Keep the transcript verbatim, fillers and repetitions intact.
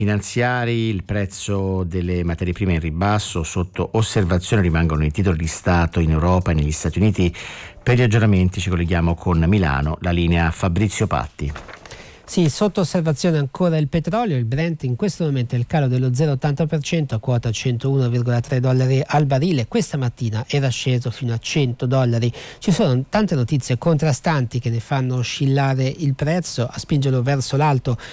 Finanziari, il prezzo delle materie prime in ribasso, sotto osservazione rimangono i titoli di Stato in Europa e negli Stati Uniti. Per gli aggiornamenti ci colleghiamo con Milano, la linea Fabrizio Patti. Sì, sotto osservazione ancora il petrolio, il Brent in questo momento è il calo dello zero virgola ottanta per cento a quota centouno virgola tre dollari al barile. Questa mattina era sceso fino a cento dollari. Ci sono tante notizie contrastanti che ne fanno oscillare il prezzo, a spingerlo verso l'alto